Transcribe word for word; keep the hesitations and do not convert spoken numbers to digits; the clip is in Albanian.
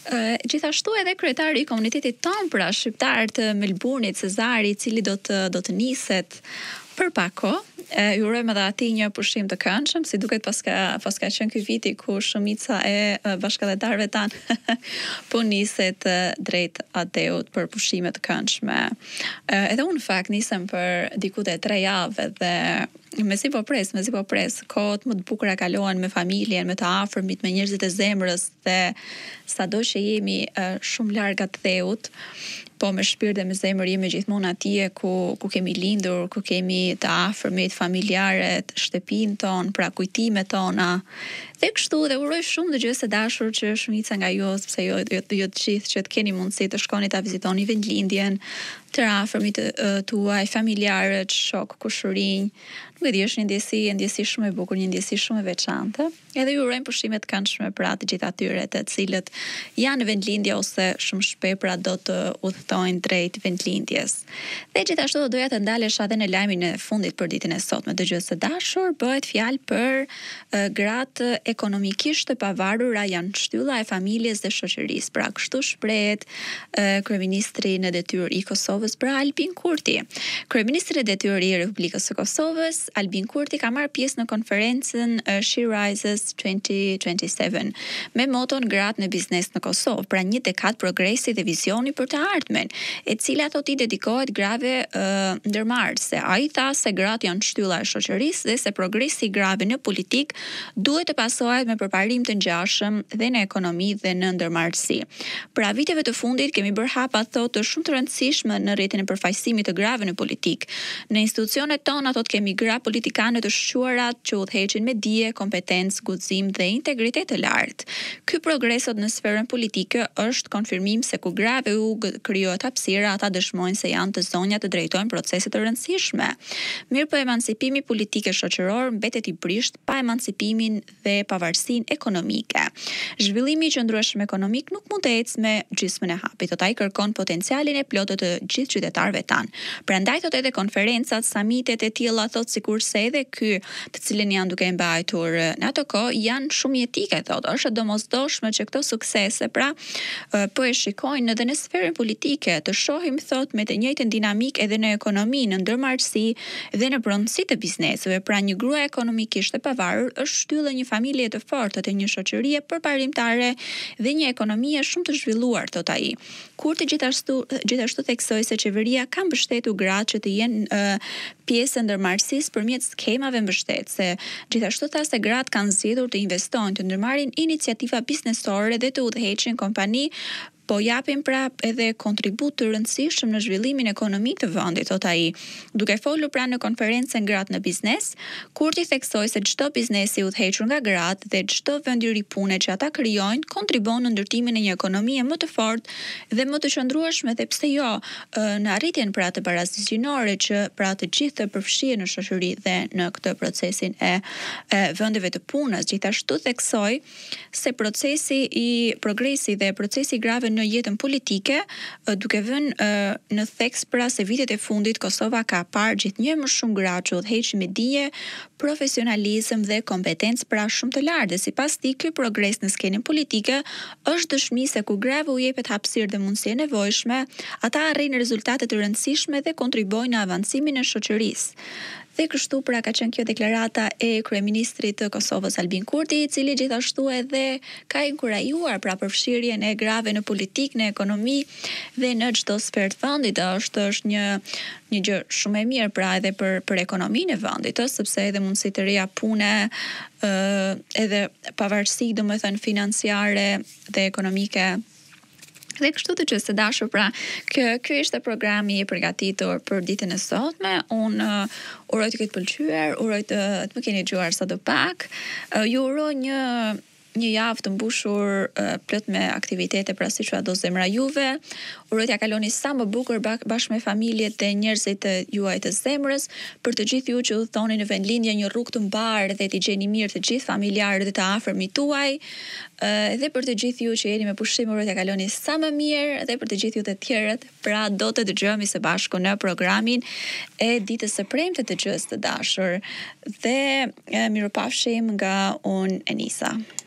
Uh, gjithashtu edhe kryetari i komunitetit tonë pra shqiptar të Melbourne-it, Cezari, i cili do të do të niset për pak kohë. Ju urojmë edhe atij një pushim të këndshëm, si duket paska paska qenë ky viti ku shumica e bashkëdhetarëve tan po niset drejt ateut për pushime të këndshme. Edhe unë në fakt nisem për diku te tre javë dhe mezi po pres, mezi po pres, kohët më të bukura kalohen me familjen, me të afërmit, me njerëzit e zemrës dhe sado që jemi shumë larg ateut, po me shpirt dhe me zemër jemi gjithmonë atje ku ku kemi lindur, ku kemi të afërmit, familjarët, shtëpinë tonë, pra kujtimet tona. Dhe kështu dhe uroj shumë dëgjues të dashur që shumica nga ju, sepse jo jo, jo të gjithë që të keni mundësi të shkoni ta vizitoni vendlindjen, të afërmit tuaj, familjarët, shok, kushërinj. Nuk e di, është një ndjesi, një ndjesi shumë e bukur, një ndjesi shumë e veçantë. Edhe ju urojmë pushime të këndshme për atë gjithë atyre të cilët janë në vendlindje ose shumë shpejt pra do të udhtojnë drejt vendlindjes. Dhe gjithashtu do doja të ndalesh edhe në lajmin e fundit për ditën e sotme, dëgjues të dashur, bëhet fjalë për uh, gratë ekonomikisht të pavarura janë shtylla e familjes dhe shoqërisë. Pra kështu shprehet uh, kryeministri në detyrë i Kosovës, pra Albin Kurti. Kryeministri në detyrë i Republikës së Kosovës, Albin Kurti, ka marrë pjesë në konferencën uh, She Rises twenty twenty-seven me moton Gratë në biznes në Kosovë, pra një dekadë progresi dhe vizioni për të ardhmen, e cila thot i dedikohet grave uh, ndërmarrëse. Ai tha se gratë janë shtylla e shoqërisë dhe se progresi i grave në politik duhet të pasohet me përparim të ngjashëm dhe në ekonomi dhe në ndërmarrësi. Pra viteve të fundit kemi bërë hapa thot të shumë të rëndësishme në rrjetin e përfaqësimit të grave në politik. Në institucionet tona thot kemi gra politikane të shquara që udhëheqin me dije, kompetencë, guxim dhe integritet të lartë. Ky progres sot në sferën politike është konfirmim se ku grave u krijohet hapësira, ata dëshmojnë se janë të zonja të drejtojnë procese të rëndësishme. Mirë po emancipimi politik e shoqëror mbetet i prisht pa emancipimin dhe pavarësinë ekonomike. Zhvillimi i qëndrueshëm ekonomik nuk mund të ecë me gjysmën e hapit, ai kërkon potencialin e plotë të gjithë qytetarëve tan. Prandaj thot edhe konferencat, samitet e tilla thot sikurse edhe ky, të cilën janë duke mbajtur në ato kohë, janë shumë jetike thot. Është domosdoshme që këto suksese pra po e shikojnë edhe në sferën politike, të shohim thot me të njëjtën dinamik edhe në ekonomi, në ndërmarrësi dhe në pronësi të bizneseve. Pra një grua ekonomikisht e pavarur është shtyllë një familje të fortë, të një shoqërie përparimtare dhe një ekonomie shumë të zhvilluar thot ai. Kurti gjithashtu gjithashtu theksoi se qeveria ka mbështetur gratë që të jenë uh, pjesë e ndërmarrësisë përmjet skemave mbështetëse. Gjithashtu tha se gratë kanë zgjedhur të investojnë, të ndërmarrin iniciativa biznesore dhe të udhëheqin kompani, po japin prap edhe kontribut të rëndësishëm në zhvillimin ekonomik të vendit, thot ai. Duke folur pra në konferencën Gratë në biznes, Kurti theksoi se çdo biznes i udhëhequr nga gratë dhe çdo vend i ri pune që ata krijojnë kontribon në ndërtimin e një ekonomie më të fortë dhe më të qëndrueshme, dhe pse jo në arritjen pra të barazisë gjinore që pra të gjithë të përfshihen në shoqëri dhe në këtë procesin e, e vendeve të punës. Gjithashtu theksoi se procesi i progresi dhe procesi i grave në jetën politike, duke vënë në theks pra se vitet e fundit Kosova ka parë gjithnjë më shumë gra që udhëheqin me dije, profesionalizëm dhe kompetencë pra shumë të lartë. Dhe sipas tij, ky progres në skenën politike është dëshmi se ku grave u jepet hapësirë dhe mundësi e nevojshme, ata arrin rezultate të rëndësishme dhe kontribojnë në avancimin e shoqërisë. Dhe kështu pra ka qenë kjo deklarata e kryeministrit të Kosovës Albin Kurti, i cili gjithashtu edhe ka inkurajuar pra përfshirjen e grave në politik, në ekonomi dhe në çdo sferë të vendit. Është është një një gjë shumë e mirë pra edhe për për ekonominë e vendit, sepse edhe mundësi të reja pune, ë edhe pavarësi domethënë financiare dhe ekonomike. Dhe kështu të që së dashur, pra, kë, kë ishte programi i përgatitur për ditën e sotme. Unë uh, uroj të këtë pëlqyer, uroj të, të më keni dëgjuar sa do pak. Uh, ju uroj një një javë të mbushur uh, plot me aktivitete, pra siç do zemra juve. Uroj t'ja kaloni sa më bukur bashkë me familjet dhe njerëzit të juaj të zemrës. Për të gjithë ju që udhtoni në vendlindje, një rrugë të mbarë dhe t'i gjeni mirë të gjithë familjarët dhe të afërmit tuaj. Uh, dhe për të gjithë ju që jeni me pushim, uroj t'ja kaloni sa më mirë, dhe për të gjithë ju të tjerët, pra do të dëgjohemi së bashku në programin e ditës së premte të dëgjues të dashur. Dhe uh, mirupafshim nga unë Enisa.